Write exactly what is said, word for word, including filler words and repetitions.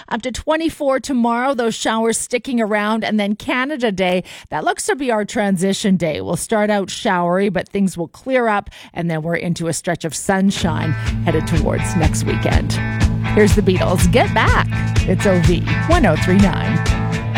Up to twenty-four tomorrow, those showers sticking around. And then Canada Day, that looks to be our transition day. We'll start out showery, but things will clear up. And then we're into a stretch of sunshine headed towards next weekend. Here's the Beatles. Get Back. It's O V one oh three point nine.